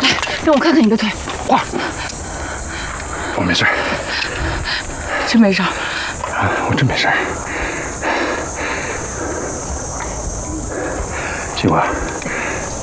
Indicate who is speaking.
Speaker 1: 让我看看你的腿。
Speaker 2: 花，我没事，
Speaker 1: 真没事。
Speaker 2: 我真没事。西瓜。